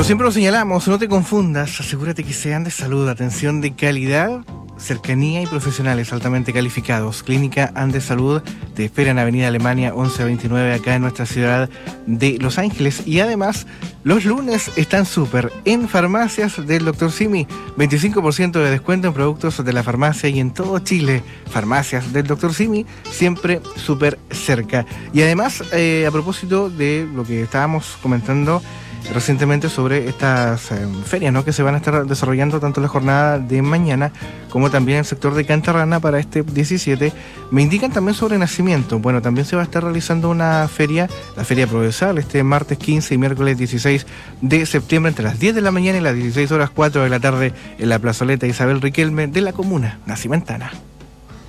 Bueno, siempre lo señalamos, no te confundas, asegúrate que sean de salud, atención de calidad, cercanía y profesionales altamente calificados. Clínica Andes Salud te espera en Avenida Alemania 1129 acá en nuestra ciudad de Los Ángeles. Y además, los lunes están súper en farmacias del Dr. Simi. 25% de descuento en productos de la farmacia y en todo Chile. Farmacias del Dr. Simi, siempre súper cerca. Y además, a propósito de lo que estábamos comentando recientemente sobre estas ferias, ¿no?, que se van a estar desarrollando tanto en la jornada de mañana como también en el sector de Cantarrana para este 17. Me indican también sobre nacimiento. Bueno, también se va a estar realizando una feria, la Feria Provençal, este martes 15 y miércoles 16 de septiembre entre las 10 de la mañana y las 16 horas 4 de la tarde en la plazoleta Isabel Riquelme de la comuna nacimentana.